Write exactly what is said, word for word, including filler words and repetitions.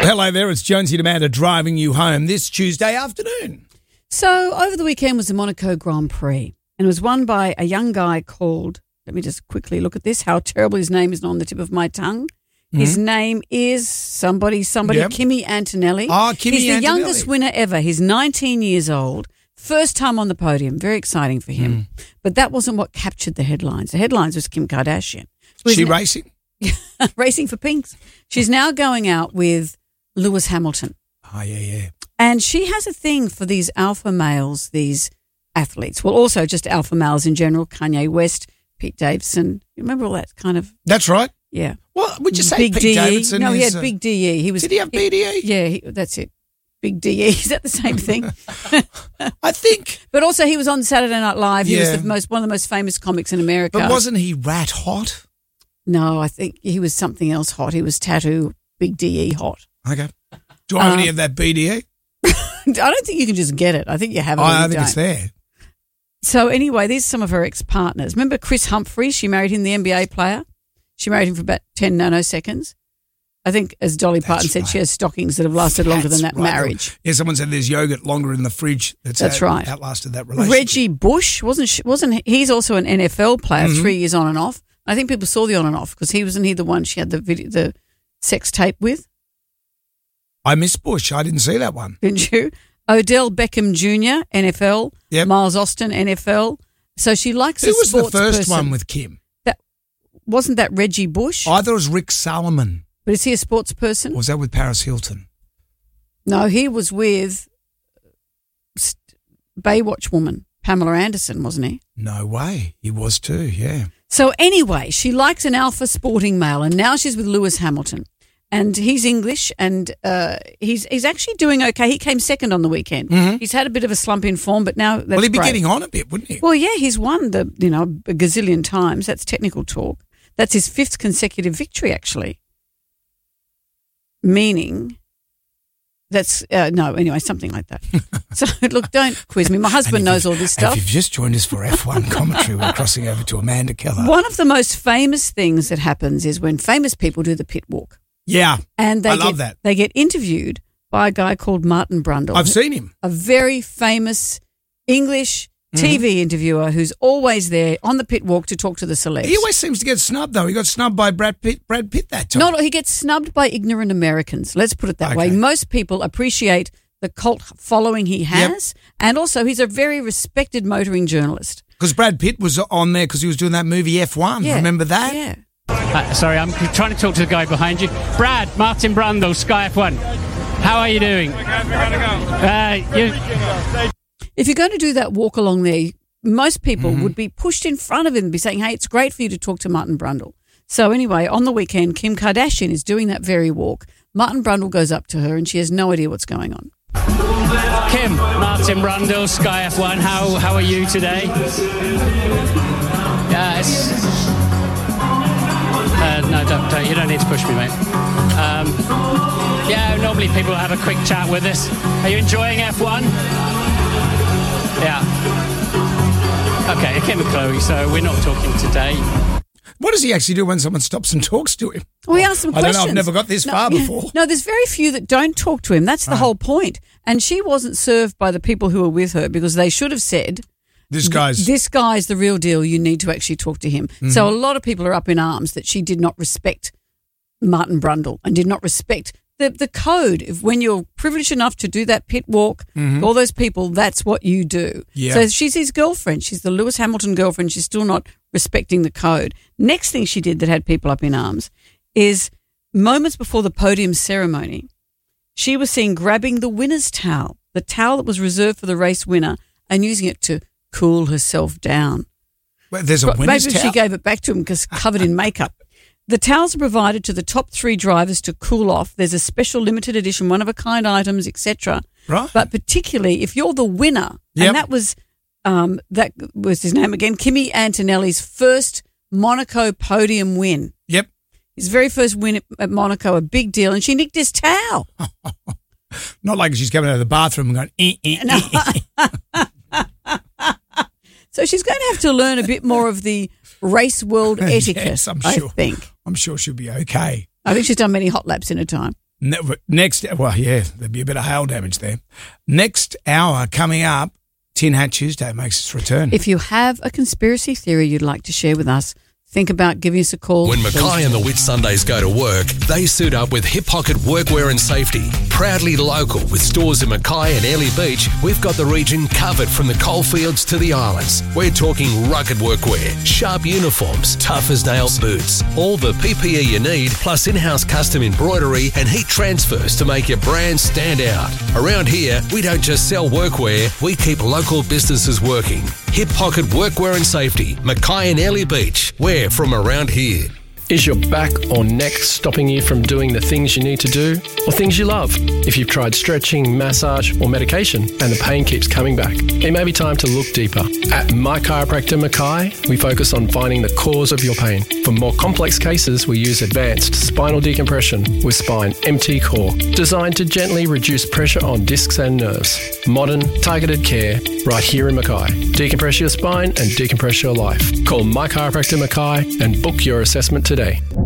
hello there. It's Jonesy and Amanda driving you home this Tuesday afternoon. So over the weekend was the Monaco Grand Prix, and it was won by a young guy called, let me just quickly look at this, how terrible his name is not on the tip of my tongue. Mm-hmm. His name is somebody, somebody, yep. Kimi Antonelli. Oh, Kimi He's the Antonelli. youngest winner ever. He's nineteen years old. First time on the podium. Very exciting for him. Mm. But that wasn't what captured the headlines. The headlines was Kim Kardashian. Was she racing? Racing for pinks. She's now going out with Lewis Hamilton. Oh, yeah, yeah. And she has a thing for these alpha males, these athletes. Well, also just alpha males in general, Kanye West, Pete Davidson. You remember all that kind of... That's right. Yeah. Well, would you say Big Pete D E? Davidson No, he is, had uh, Big D E. He was, did he have B D E? Yeah, he, that's it. Big D E. Is that the same thing? I think. But also he was on Saturday Night Live. He Yeah. was the most one of the most famous comics in America. But wasn't he rat hot? No, I think he was something else hot. He was tattoo Big D E hot. Okay. Do I have Um, any of that B D E? I don't think you can just get it. I think you have it. Oh, or I you think don't. it's there. So anyway, these are some of her ex-partners. Remember Chris Humphries? She married him, the N B A player. She married him for about ten nanoseconds. I think, as Dolly Parton That's said, right. she has stockings that have lasted longer That's than that right. marriage. Yeah, someone said there's yogurt longer in the fridge. That's, That's out, right. Outlasted that relationship. Reggie Bush wasn't she, wasn't he- he's also an N F L player, Mhm. three years on and off. I think people saw the on and off because he wasn't he the one she had the video, the sex tape with, I miss Bush. I didn't see that one. didn't you? Odell Beckham Junior, N F L. Yep. Miles Austin, N F L. So she likes Who a was the sports first person. one with Kim? That wasn't that Reggie Bush? I thought it was Rick Salomon. But is he a sports person? Or was that with Paris Hilton? No, he was with St- Baywatch woman, Pamela Anderson, wasn't he? No way. He was too, yeah. So anyway, she likes an alpha sporting male, and now she's with Lewis Hamilton. And he's English, and uh, he's he's actually doing okay. He came second on the weekend. Mhm. He's had a bit of a slump in form, but now that's well, he'd be great. getting on a bit, wouldn't he? Well, yeah, he's won the you know a gazillion times. That's technical talk. That's his fifth consecutive victory, actually. Meaning, that's uh, no anyway, something like that. So look, don't quiz me. My husband And if knows you- all this and stuff. If you've just joined us for F one commentary, we're crossing over to Amanda Keller. One of the most famous things that happens is when famous people do the pit walk. Yeah, And they I get, love that. They get interviewed by a guy called Martin Brundle. I've seen him. a very famous English T V Mm-hmm. interviewer who's always there on the pit walk to talk to the celebs. He always seems to get snubbed, though. He got snubbed by Brad Pitt, Brad Pitt that time. No, no, he gets snubbed by ignorant Americans. Let's put it that way. Okay. Most people appreciate the cult following he has, and also he's a very respected motoring journalist. Because Brad Pitt was on there because he was doing that movie F one. Yeah. Remember that? Yeah. Uh, sorry, I'm trying to talk to the guy behind you. Brad, Martin Brundle, Sky F one. How are you doing? Uh, you, If you're going to do that walk along there, most people Mm-hmm. would be pushed in front of him and be saying, hey, it's great for you to talk to Martin Brundle. So anyway, on the weekend, Kim Kardashian is doing that very walk. Martin Brundle goes up to her and she has no idea what's going on. Kim, Martin Brundle, Sky F one. How how are you today? Yeah, it's, uh, no, don't, don't, you don't need to push me, mate. Um, yeah, normally people have a quick chat with us. Are you enjoying F one? Yeah. Okay, Kim and Chloe, so we're not talking today. What does he actually do when someone stops and talks to him? We asked some I don't questions. know. I've never got this No, far yeah. before. No, there's very few that don't talk to him. That's the Ah. whole point. And she wasn't served by the people who were with her because they should have said, This guy's. this guy's the real deal. You need to actually talk to him. Mm-hmm. So a lot of people are up in arms that she did not respect Martin Brundle and did not respect the, the code. If when you're privileged enough to do that pit walk, all those people, that's what you do. Mm-hmm. Yeah. So she's his girlfriend. She's the Lewis Hamilton girlfriend. She's still not respecting the code. Next thing she did that had people up in arms is moments before the podium ceremony, she was seen grabbing the winner's towel, the towel that was reserved for the race winner, and using it to cool herself down. Well, there's a But winner's Maybe towel. she gave it back to him because covered in makeup. The towels are provided to the top three drivers to cool off. There's a special limited edition, one-of-a-kind items, et cetera. Right. But particularly if you're the winner, Yep. and that was um, that was his name again, Kimi Antonelli's first Monaco podium win. Yep. His very first win at, at Monaco, a big deal, and she nicked his towel. Not like she's coming out of the bathroom and going, eh, eh, eh. So she's going to have to learn a bit more of the race world etiquette, Yes, I'm I sure. think. I'm sure she'll be okay. I think she's done many hot laps in her time. Ne- Next, well, yeah, there'd be a bit of hail damage there. Next hour coming up, Tin Hat Tuesday makes its return. If you have a conspiracy theory you'd like to share with us, think about giving us a call. When Mackay and the Whitsundays go to work, they suit up with Hip Pocket Workwear and Safety. Proudly local with stores in Mackay and Airlie Beach, we've got the region covered from the coalfields to the islands. We're talking rugged workwear, sharp uniforms, tough as nails boots, all the P P E you need, plus in-house custom embroidery and heat transfers to make your brand stand out. Around here, we don't just sell workwear, we keep local businesses working. Hip Pocket Workwear and Safety, Mackay and Airlie Beach. We're from around here. Is your back or neck stopping you from doing the things you need to do or things you love? If you've tried stretching, massage or medication and the pain keeps coming back, it may be time to look deeper. At My Chiropractor Mackay, we focus on finding the cause of your pain. For more complex cases, we use advanced spinal decompression with Spine M T Core, designed to gently reduce pressure on discs and nerves. Modern, targeted care right here in Mackay. Decompress your spine and decompress your life. Call My Chiropractor Mackay and book your assessment today.